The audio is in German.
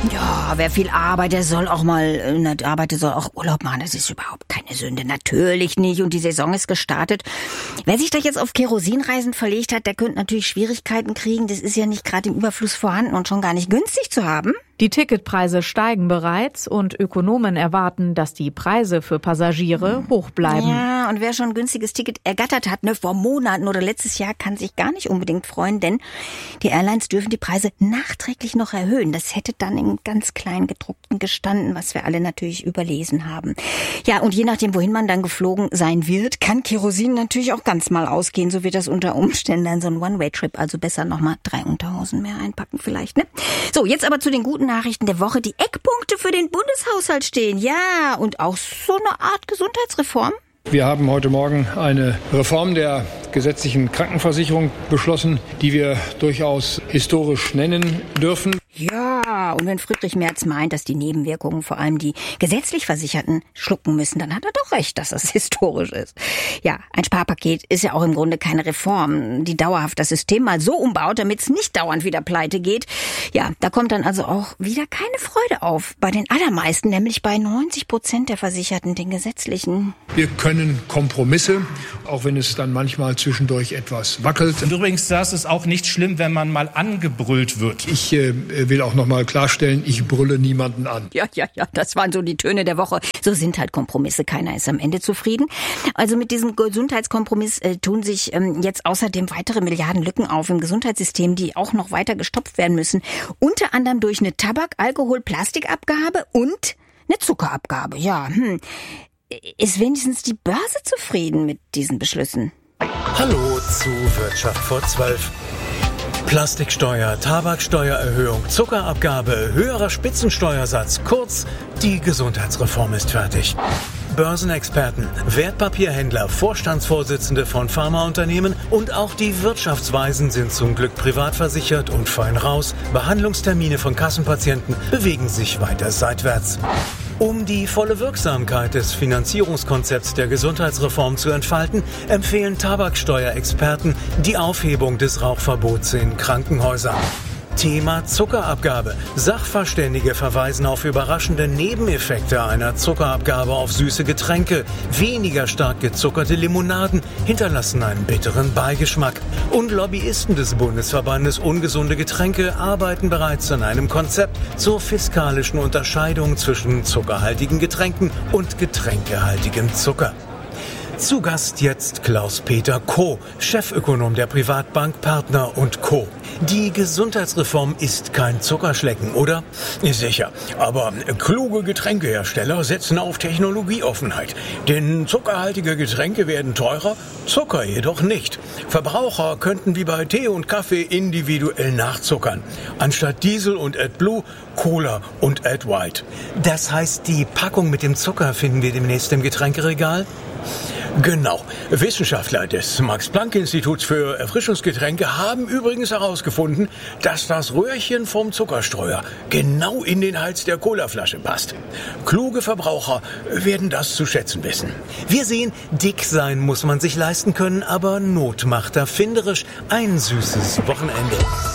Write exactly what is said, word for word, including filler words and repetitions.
Ja, wer viel arbeitet, soll auch mal, äh, arbeitet, soll auch Urlaub machen. Das ist überhaupt keine Sünde. Natürlich nicht. Und die Saison ist gestartet. Wer sich da jetzt auf Kerosinreisen verlegt hat, der könnte natürlich Schwierigkeiten kriegen. Das ist ja nicht gerade im Überfluss vorhanden und schon gar nicht günstig zu haben. Die Ticketpreise steigen bereits und Ökonomen erwarten, dass die Preise für Passagiere hoch bleiben. Ja, und wer schon ein günstiges Ticket ergattert hat, ne, vor Monaten oder letztes Jahr, kann sich gar nicht unbedingt freuen, denn die Airlines dürfen die Preise nachträglich noch erhöhen. Das hätte dann im ganz kleinen gedruckten gestanden, was wir alle natürlich überlesen haben. Ja, und je nachdem, wohin man dann geflogen sein wird, kann Kerosin natürlich auch ganz mal ausgehen. So wird das unter Umständen dann so ein One-Way-Trip. Also besser nochmal drei Unterhosen mehr einpacken vielleicht, ne? So, jetzt aber zu den guten Nachrichten der Woche. Die Eckpunkte für den Bundeshaushalt stehen. Ja, und auch so eine Art Gesundheitsreform. Wir haben heute Morgen eine Reform der gesetzlichen Krankenversicherung beschlossen, die wir durchaus historisch nennen dürfen. Ja, und wenn Friedrich Merz meint, dass die Nebenwirkungen vor allem die gesetzlich Versicherten schlucken müssen, dann hat er doch recht, dass das historisch ist. Ja, ein Sparpaket ist ja auch im Grunde keine Reform, die dauerhaft das System mal so umbaut, damit es nicht dauernd wieder pleite geht. Ja, da kommt dann also auch wieder keine Freude auf. Bei den allermeisten, nämlich bei neunzig Prozent der Versicherten, den gesetzlichen. Wir können Kompromisse, auch wenn es dann manchmal zwischendurch etwas wackelt. Und übrigens, das ist auch nicht schlimm, wenn man mal angebrüllt wird. Ich äh, will auch noch mal klarstellen, ich brülle niemanden an. Ja, ja, ja, das waren so die Töne der Woche. So sind halt Kompromisse. Keiner ist am Ende zufrieden. Also mit diesem Gesundheitskompromiss äh, tun sich ähm, jetzt außerdem weitere Milliardenlücken auf im Gesundheitssystem, die auch noch weiter gestopft werden müssen. Unter anderem durch eine Tabak-, Alkohol-, Plastikabgabe und eine Zuckerabgabe. Ja, hm. Ist wenigstens die Börse zufrieden mit diesen Beschlüssen? Hallo zu Wirtschaft vor zwölf. Plastiksteuer, Tabaksteuererhöhung, Zuckerabgabe, höherer Spitzensteuersatz. Kurz, die Gesundheitsreform ist fertig. Börsenexperten, Wertpapierhändler, Vorstandsvorsitzende von Pharmaunternehmen und auch die Wirtschaftsweisen sind zum Glück privat versichert und fein raus. Behandlungstermine von Kassenpatienten bewegen sich weiter seitwärts. Um die volle Wirksamkeit des Finanzierungskonzepts der Gesundheitsreform zu entfalten, empfehlen Tabaksteuerexperten die Aufhebung des Rauchverbots in Krankenhäusern. Thema Zuckerabgabe. Sachverständige verweisen auf überraschende Nebeneffekte einer Zuckerabgabe auf süße Getränke. Weniger stark gezuckerte Limonaden hinterlassen einen bitteren Beigeschmack. Und Lobbyisten des Bundesverbandes Ungesunde Getränke arbeiten bereits an einem Konzept zur fiskalischen Unterscheidung zwischen zuckerhaltigen Getränken und getränkehaltigem Zucker. Zu Gast jetzt Klaus-Peter Koh, Chefökonom der Privatbank Partner und Co. Die Gesundheitsreform ist kein Zuckerschlecken, oder? Sicher, aber kluge Getränkehersteller setzen auf Technologieoffenheit. Denn zuckerhaltige Getränke werden teurer, Zucker jedoch nicht. Verbraucher könnten wie bei Tee und Kaffee individuell nachzuckern. Anstatt Diesel und AdBlue, Cola und AdWhite. Das heißt, die Packung mit dem Zucker finden wir demnächst im Getränkeregal? Genau. Wissenschaftler des Max-Planck-Instituts für Erfrischungsgetränke haben übrigens herausgefunden, dass das Röhrchen vom Zuckerstreuer genau in den Hals der Colaflasche passt. Kluge Verbraucher werden das zu schätzen wissen. Wir sehen, dick sein muss man sich leisten können, aber Not macht erfinderisch. Ein süßes Wochenende.